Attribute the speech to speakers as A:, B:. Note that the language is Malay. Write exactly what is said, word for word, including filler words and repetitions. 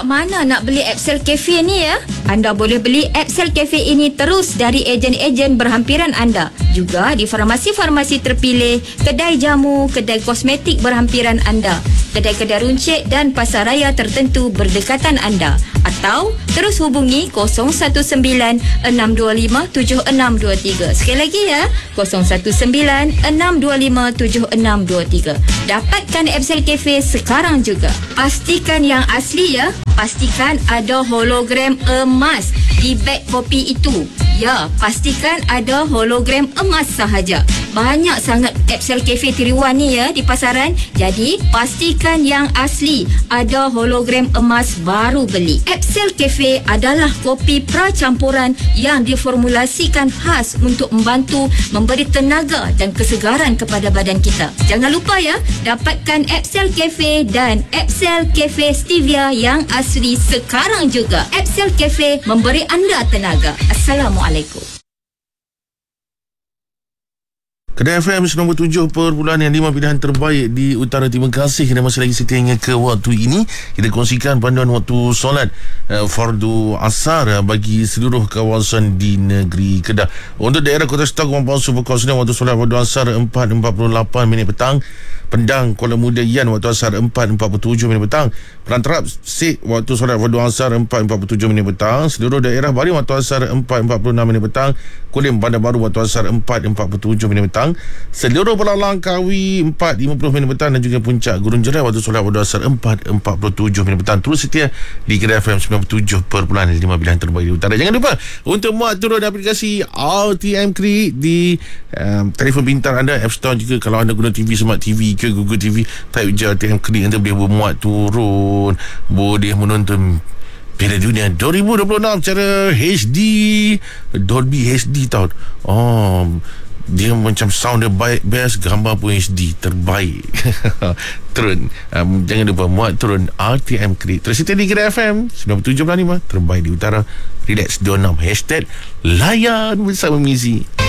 A: kat mana nak beli Epsel Cafe ni ya? Anda boleh beli Epsel Cafe ini terus dari ejen-ejen berhampiran anda. Juga di farmasi-farmasi terpilih, kedai jamu, kedai kosmetik berhampiran anda, kedai-kedai runcit dan pasaraya tertentu berdekatan anda. Atau terus hubungi kosong satu sembilan enam dua lima tujuh enam dua tiga. Sekali lagi ya, kosong satu sembilan enam dua lima tujuh enam dua tiga. Dapatkan Epsel Cafe sekarang juga. Pastikan yang asli ya. Pastikan ada hologram emas di beg kopi itu. Ya, pastikan ada hologram emas sahaja. Banyak sangat Epsel Cafe tiruan ni ya di pasaran. Jadi, pastikan yang asli. Ada hologram emas baru beli. Epsel Cafe adalah kopi pracampuran yang diformulasikan khas untuk membantu memberi tenaga dan kesegaran kepada badan kita. Jangan lupa ya, dapatkan Epsel Cafe dan Epsel Cafe Stevia yang asli sekarang juga. Epsel Cafe memberi anda tenaga. Assalamualaikum.
B: Kedai F M sembilan puluh tujuh perpuluhan lima pilihan terbaik di utara. Terima kasih kerana masih lagi setia hingga ke waktu ini. Kita kongsikan panduan waktu solat uh, fardu asar uh, bagi seluruh kawasan di negeri Kedah. Untuk daerah Kota Setang, Kuala Palsu, berkongsikan waktu solat fardu asar empat empat puluh lapan minit petang. Pendang, Kuala Muda, Yan, waktu asar empat empat puluh tujuh minit petang. Perantarap, Sik, waktu solat fardu asar empat empat puluh tujuh minit petang. Seluruh daerah Baring, waktu asar empat empat puluh enam minit petang. Kulim, Bandar Baru, waktu asar empat empat puluh tujuh minit petang. Seluruh Pelalang, Kawi, empat lima puluh minit petang. Dan juga Puncak Gurun Jerai, waktu solat fardu asar empat empat puluh tujuh minit petang. Terus setia di Kedai F M sembilan puluh tujuh perpuluhan lima pilihan terbaik di utara. Jangan lupa untuk muat turun aplikasi R T M Kri di um, telefon pintar anda, App Store. Juga kalau anda guna T V Smart T V ke Google T V, type je R T M Kri, anda boleh memuat turun, boleh menonton Piala Dunia dua ribu dua puluh enam secara H D, Dolby H D tau. Oh, dia macam sound dia baik, best, gambar pun H D terbaik. Turun, um, jangan lupa muat turun R T M Kri. Terus kita di Kedai F M sembilan puluh tujuh perpuluhan lima terbaik di utara. Relax dua puluh enam, hashtag layan bersama Mizi.